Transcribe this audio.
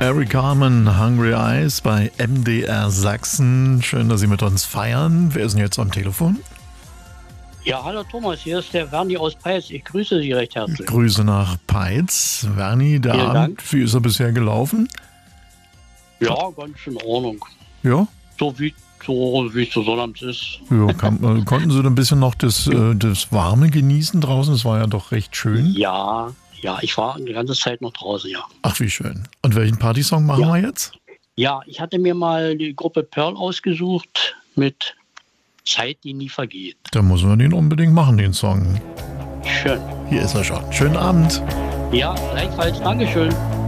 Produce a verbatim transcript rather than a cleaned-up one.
Eric Carmen, Hungry Eyes bei M D R Sachsen. Schön, dass Sie mit uns feiern. Wer ist denn jetzt am Telefon? Ja, hallo Thomas, hier ist der Werni aus Peitz. Ich grüße Sie recht herzlich. Grüße nach Peitz. Werni, der Vielen Abend, Dank. wie ist er bisher gelaufen? Ja, ganz in Ordnung. Ja? So wie so wie es so Sonnabend ist. Ja, kann, äh, konnten Sie ein bisschen noch das, äh, das Warme genießen draußen? Es war ja doch recht schön. Ja, ja, ich war die ganze Zeit noch draußen, ja. Ach, wie schön. Und welchen Partysong machen Ja. wir jetzt? Ja, ich hatte mir mal die Gruppe Pearl ausgesucht mit Zeit, die nie vergeht. Da müssen wir den unbedingt machen, den Song. Schön. Hier ist er schon. Schönen Abend. Ja, gleichfalls. Dankeschön.